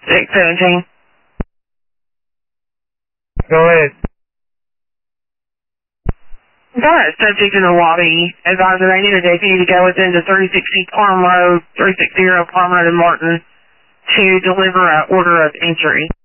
617. Go ahead. Got a subject in the lobby advising they need a deputy to go within the 360 Palm Road, 360 Palm Road in Martin to deliver an order of entry.